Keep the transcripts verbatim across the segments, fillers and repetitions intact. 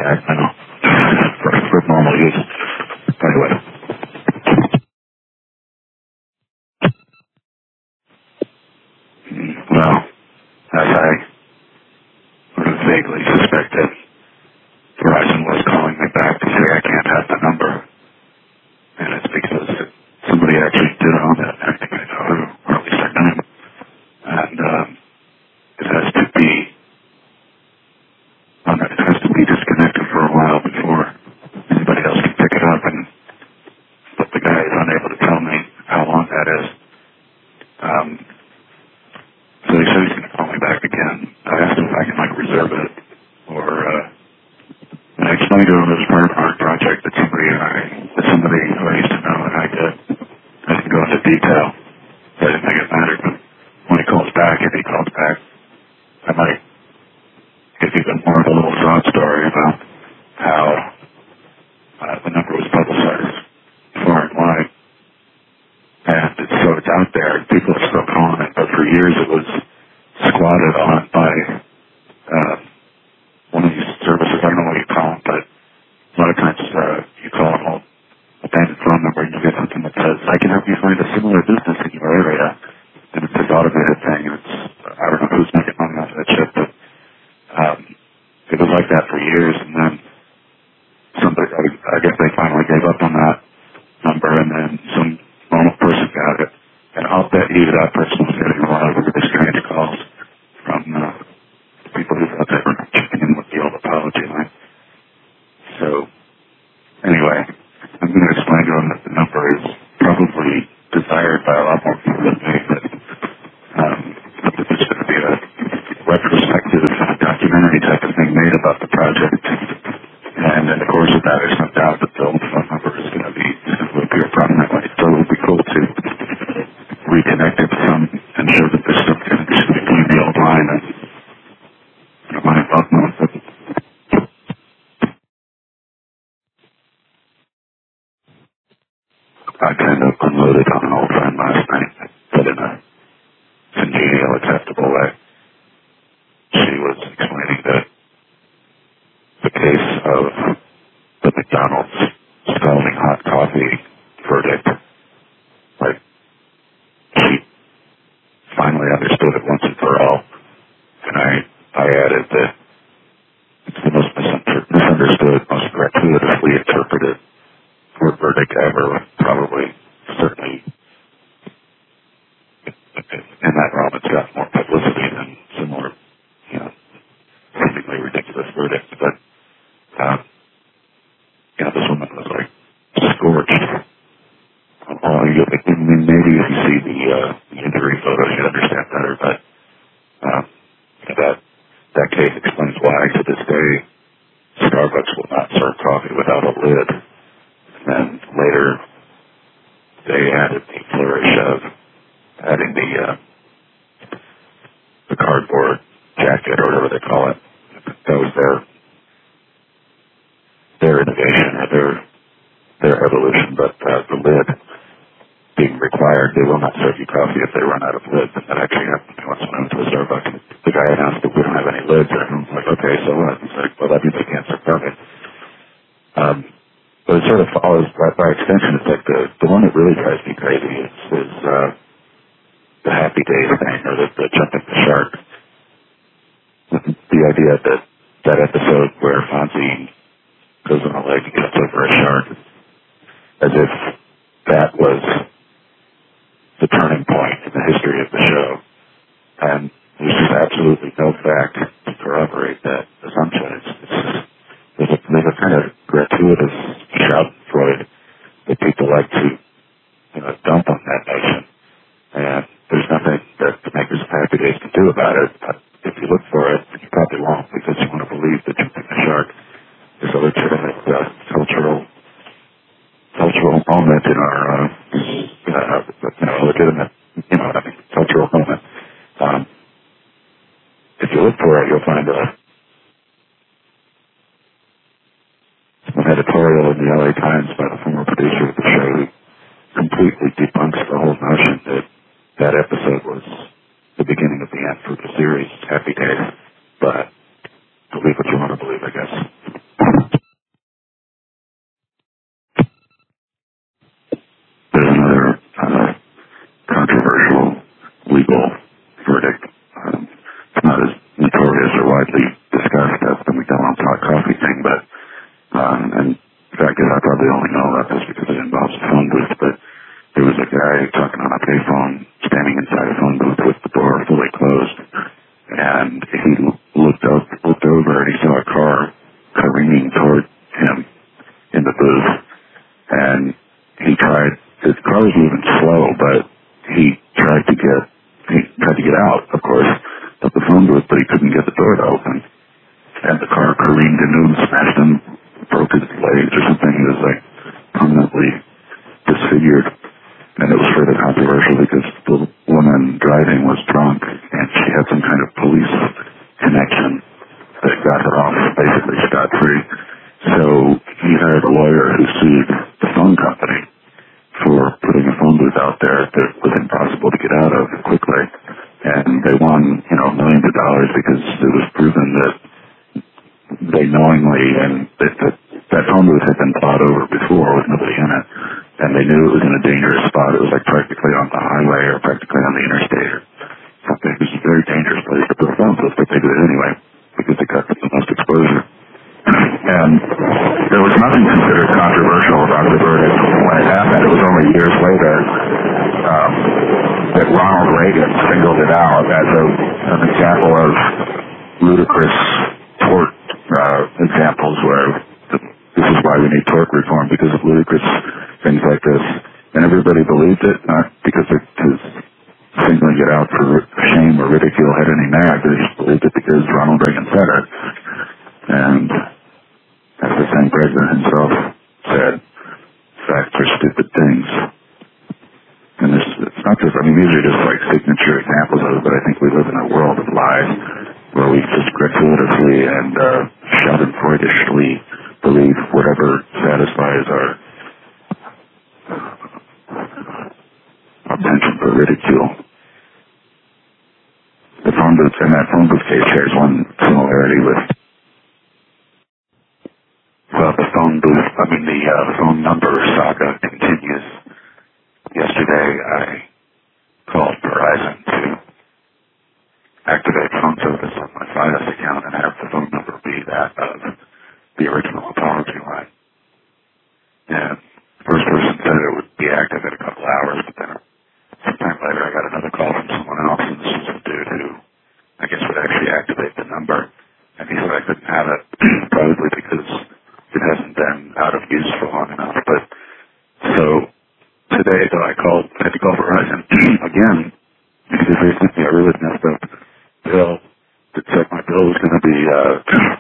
Yeah, I know. For, for normal use. Anyway. Well, as I vaguely suspected, Verizon was calling me back to say I can't have the number. And it's because somebody actually did own it. I think I know who, or at least their name. And um, it has to be, um, it has to be disconnected for a while before anybody else can pick it up. And but the guy is unable to tell me how long that is. Um, so he said he's going to call me back again. I asked him if I can like reserve it, or uh, and I explained to him it was part of our project that somebody and I, that somebody who I used to know and I did. I didn't go into detail. So I didn't think it mattered, but when he calls back, if he calls back, I might give you more of a little sob story about how uh, the number was publicized far and wide. And it's, so it's out there. People are still calling it, but for years it was squatted on by uh, one of these services. I don't know what you call them, but a lot of times uh, you call an old abandoned phone number and you get something that says, I can help you find a similar business in your area. And it's this automated thing. And it's, I don't know who's making money off of that shit, but um, it was like that for years. And then somebody, I, I guess they finally gave up on that number, and then some normal person got it. And I'll bet you that person was getting a lot of really strange calls from uh, people who thought they were checking in with the old apology line. So, anyway, I'm going to explain to him that the number is probably desired by a lot more people than me, but um, that there's going to be a retrospective documentary type of thing made about the project. And in the course of that, there's no doubt that the old phone number is going to be is going to appear prominently. So it would be cool to reconnect it some and show that there's some connection between the old line and the line above now. I kind of unloaded on an old friend last night, but in a congenial, acceptable way. She was explaining that the case of the McDonald's scalding hot coffee verdict, like, she finally understood it once and for all. And I, I added that it's the most misunderstood, misunderstood most gratuitously interpreted court verdict ever, probably, certainly, in that realm, it's got more publicity than similar, you know, seemingly ridiculous verdicts. But, um, you know, this woman was like scorched. Oh, you, I mean, maybe if you see the, uh, the injury photos, you'd understand better. But um, that that case explains why, to this day, Starbucks will not serve coffee without a lid. And later, they added the flourish of adding the uh, the cardboard jacket or whatever they call it. That was their their innovation or their their evolution. But uh, the lid being required, they will not serve you coffee if they run out of lids. And that actually happened once when I went to a Starbucks. The guy announced that we don't have any lids, and everyone's like, okay, so what? He's like, well, that means they can't serve coffee. Um, But it sort of follows, by, by extension, it's like the, the one that really drives me crazy is, is uh, the Happy Days thing, or the, the jumping the shark. The, the idea that that episode where Fonzie goes on a leg and jumps over a shark, as if that was the turning point in the history of the show. And there's just absolutely no fact to corroborate that assumption. It's, it's just, there's a, there's a kind of gratuitous schadenfreude that people like to, you know, dump on that notion. And there's nothing that the makers of Happy Days can do about it. But if you look for it, you probably won't, because you want to believe that jumping the shark is a legitimate uh, cultural cultural moment in our, uh, uh, you know, a legitimate, you know what I mean, cultural moment. Um, if you look for it, you'll find a an editorial in the L A Times by the former producer of the show who completely debunks the whole notion that that episode was the beginning of the end for the series, Happy Days. But believe what you want to believe, I guess. careening toward him in the booth, and he tried, his car was moving slow, but he tried to get, he tried to get out, of course, of the phone booth, but he couldn't get the door to open. And the car careened into him, smashed him, broke his legs or something. He was like permanently disfigured. And it was further controversial because the woman driving was drunk and she had some kind of police connection that got her off basically scot-free. So he hired a lawyer who sued the phone company for putting a phone booth out there that was impossible to get out of quickly. And they won, you know, millions of dollars because it was proven that they knowingly, and that, that, that phone booth had been plowed over before with nobody in it. And they knew it was in a dangerous spot. It was like practically on the highway or practically on the interstate or something. It was a very dangerous place to put a phone booth, but they did it anyway because they got the most exposure. And there was nothing considered controversial about the verdict when it happened. It was only years later um, that Ronald Reagan singled it out as a, an example of ludicrous tort uh, examples where the, this is why we need tort reform, because of ludicrous things like this. And everybody believed it, not because it was singling it out for shame or ridicule had any merit. They just believed it because Ronald Reagan said it. And as the same president himself said, facts are stupid things. And this, it's not just, I mean, these are just like signature examples of it, but I think we live in a world of lies where we just gratuitously and uh, schadenfreudishly believe whatever satisfies our our penchant for ridicule. The phone booth, and that phone booth case shares one similarity with, well, the phone booth, I mean, the uh, phone number saga continues. Yesterday, I called Verizon to activate phone service on my Fios account and have the phone number be that of the original apology line. And the first person said it would be active in a couple hours, but then sometime later I got another call from someone else, and this was a dude who I guess would actually activate the number. And he said I couldn't have it, probably because it hasn't been out of use for long enough. But so today, though, I called, I had to call Verizon again because they sent me a really messed up bill that said my bill was going to be uh,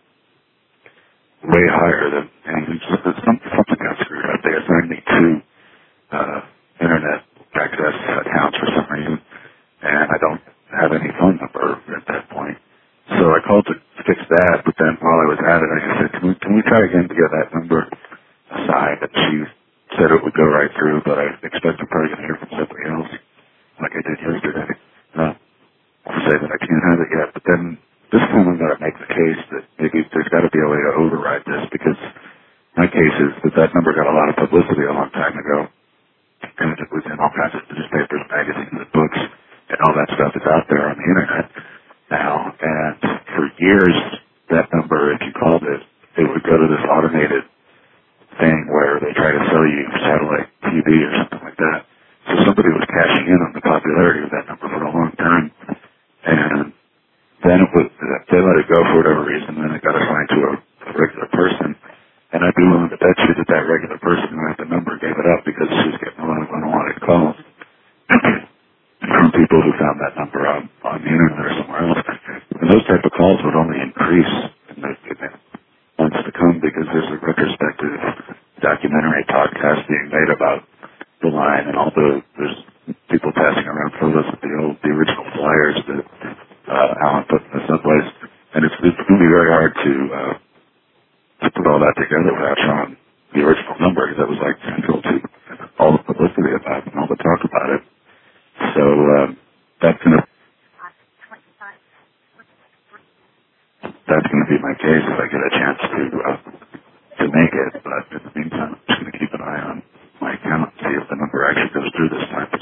way higher than, and some, something got screwed up. They assigned me two uh, internet access accounts for some reason, and I don't have any phone number at that point. So I called to fix that, but then while I was at it, I said, can we, can we try again to get that number assigned? And she said it would go right through, but I expect I'm probably going to hear from somebody else, like I did yesterday. Uh, I'll say that I can't have it yet, but then this time I'm going to make the case that maybe there's got to be a way to override this, because my case is that that number got a lot of publicity a long time ago, and it was in all kinds of newspapers, magazines, and books, and all that stuff is out there on the internet now. And for years, that number, if you called it, it would go to this automated thing where they try to sell you satellite T V or something like that. So somebody was cashing in on the popularity of that number for a long time, and then it was, they let it go for whatever reason, and it got assigned to a, a regular person. And I'd be willing to bet you that that regular person who had the number gave it up because she was getting a lot of unwanted calls from people who found that number on, on the internet or somewhere else. And those type of calls would only increase in the, in the months to come, because there's a retrospective documentary podcast being made about the line, and all the, there's people passing around photos of the old, the original flyers that uh, Alan put in the subways. And it's, it's going to be very hard to, uh, to put all that together without showing the original number, because that was like central to all the publicity about it and all the talk about it. So um, that's going to that's going to be my case if I get a chance to uh, to make it. But in the meantime, I'm just going to keep an eye on my account and see if the number actually goes through this time.